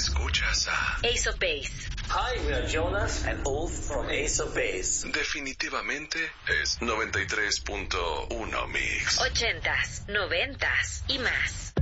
Escuchas a Ace of Base. Hi, we are Jonas and Ulf from Ace of Base. Definitivamente es 93.1 Mix. 80s, 90s y más.